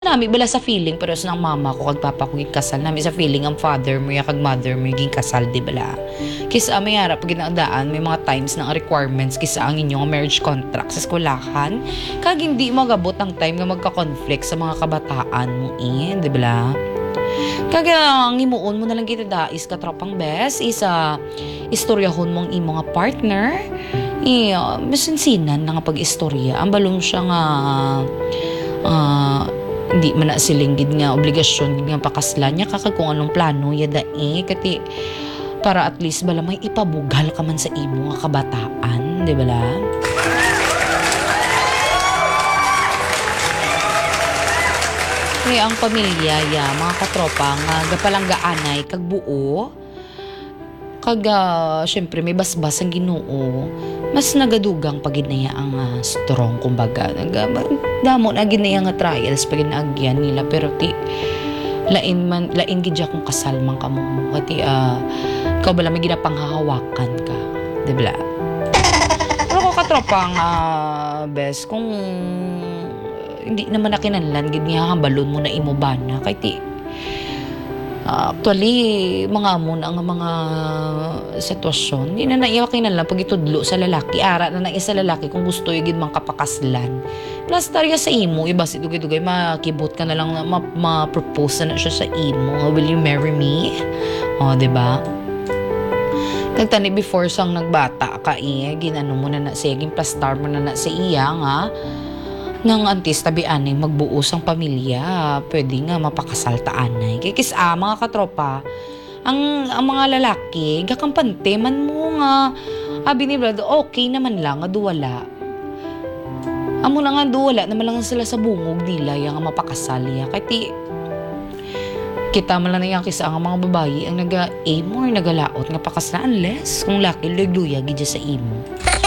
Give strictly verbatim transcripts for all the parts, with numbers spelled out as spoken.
Nami bala sa feeling pero sa ng mama ko kag papa ko ging kasal nami sa feeling ang father mo ya kag mother mo ging kasal di bala. Kisa may ara pag ginadaan may mga times ng requirements kisa ang inyong marriage contract sa eskwelahan kag hindi magabot ang time nga magka-conflict sa mga kabataan mo in di bala. Kag ang imuon mo na lang kita dais ka tropang best isa istoryahon mong imo nga partner i uh, masinsinan na nga pag-istorya ang balong siya nga uh, hindi man na silinggid nga obligasyon gid nga pakaslan niya kakag kung anong plano ya dai kati para at least bala may ipabugal ka man sa imo nga kabataan di bala. Kaya ang pamilya ya mga katropa nga gapalanggaanay kag buo kag uh, syempre may basbas ang Ginoo mas nagadugang pag ginaya ang uh, strong kumbaga naga damo na ginaya nga trials pag ginaagyan nila pero ti lain man lain gid kung kasal man kamo kati uh, ikaw bala may ginapanghahawakan ka di bala. Pero ko katropang uh, best kung hindi naman na kinahanglan gid nga hambalon mo na imo bana kay ti Uh, actually, mga amon ang mga sitwasyon. Hindi na naiya kinala pag itudlo sa lalaki. Ara na naiya sa lalaki kung gusto yung mga kapakaslan. Plus, tarya sa imo, iba si dugay-dugay, makibot ka na lang, ma-propose na, na siya sa imo. Will you marry me? O, oh, diba? Nagtani before sang nagbata ka iya, ginano mo na na siya, gimplastar mo na na sa iya nga. Nang antis tabi anay magbuos ang pamilya, pwede nga mapakasal ta anay. Kaya kis ah, mga katropa, ang, ang mga lalaki, gakampante man mo nga, abi ni Brad, okay naman lang, nga duwala. Amo na nga duwala, naman lang sila sa bungog nila, yung nga mapakasal ya. Kaya ti, kita man lang na yung kisa ang mga babae, ang naga-aim or nagalaot nga pakasal, unless kung laki, lugluya, gidya sa imo.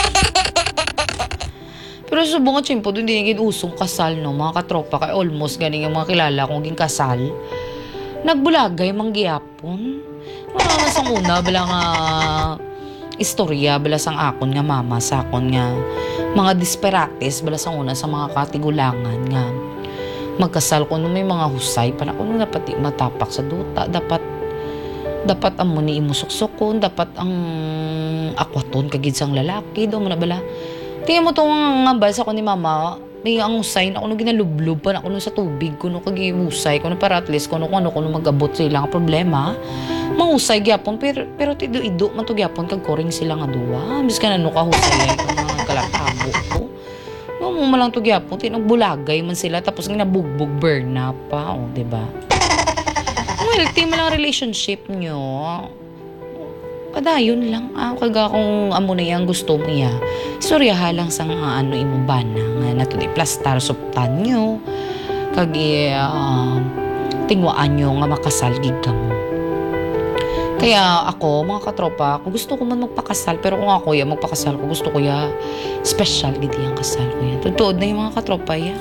Pero sa bunga tiyempo, doon din yung usong kasal, no? Mga katropa, kay almost ganing yung mga kilala kong ging kasal. Nagbulagay, manggiyapon. Wala nga sang una, bala nga istorya, bala sang akon nga mama, sa akon nga mga disperates, bala sang una sa mga katigulangan nga magkasal ko no may mga husay, pa na kung dapat matapak sa duta, dapat dapat ang muni imusuksokon, dapat ang akwaton kagid sang lalaki, do mo na bala. Tingnan mo itong nga balsa ko ni mama, may ang usay na kuno ginalublob pa na kuno sa tubig, kuno kagimusay, kuno para at least kuno kuno kuno magabot sila nga problema. Mangusay gyapon pero pero tido-ido man to gyapon kag koring sila nga duwa. Bis ka na no kahusay ay kung kalatabo ko. No mo man lang to gyapon tinagbulagay man sila tapos ginabugbog burn na pa, oh, di ba? Well, team lang relationship nyo. Padayon lang ah, kaga kung amo na yang gusto mo iya. Istoryaha lang sa nga ano imo bana nga nato di plastar suptan nyo. Kag uh, tingwaan nyo nga makasal gid kamo. Kaya ako, mga katropa, kung gusto ko man magpakasal, pero kung ako ya magpakasal ko, gusto ko ya special gid yang kasal ko ya. Tutuod na yung mga katropa ya.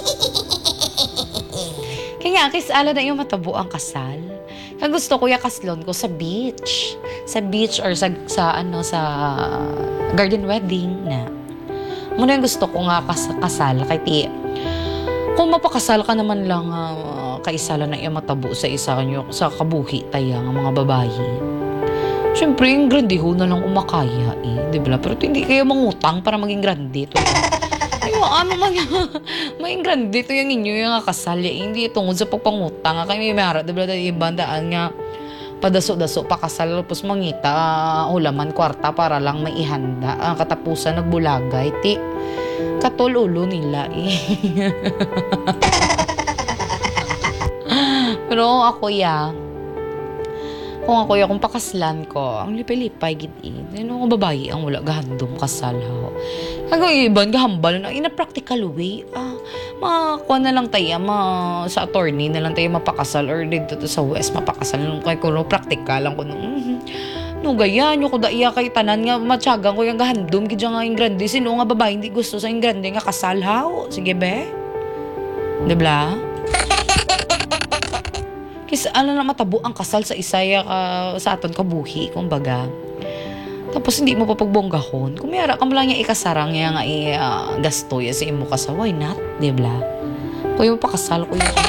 Kaya nga, kis ala na yung matabo ang kasal. Kaya gusto ko ya kaslon ko sa beach. Sa beach or sa, sa ano, sa garden wedding na. Muna yung gusto ko nga kas, kasal. Kaya ti, kung mapakasal ka naman lang, uh, kaisala na iya matabo sa isa kanyo, sa kabuhi taya ng mga babae. Siyempre, yung grande ho na lang umakaya eh. Di ba? Pero hindi kayo mangutang para maging grande to. Ay, ano man yung maging grande to yung inyo yung kasal. Eh. Hindi tungod sa pagpangutang. Kaya may mara, di ba? Ibandaan nga padaso-daso pakasal tapos mangita uh, ulaman kwarta para lang maihanda ang uh, katapusan nagbulagay ti katululo nila eh. Pero ako ya kung ako ya kung pakaslan ko ang lipay-lipay gid eh ano nga babae ang wala gahandom kasal ha kag iban gahambal na in a practical way ah makuha na lang tayo ma sa attorney na lang tayo mapakasal or dito to sa West mapakasal kay kuno practical lang kuno mm-hmm. No gaya nyo ko daiya kay tanan nga matyagang ko yung gahandom gid nga yung grande sino nga babae hindi gusto sa yung grande nga kasal ha sige be dibla. Kasi ano na matabo ang kasal sa isaya ka, sa aton kabuhi, kumbaga. Tapos hindi mo pa pagbonggahon. Kung mayara ka mo lang niya ikasarang niya nga i-gasto uh, ya sa imo kasa, why not? Di ba? Kuya, pakasal, kuya.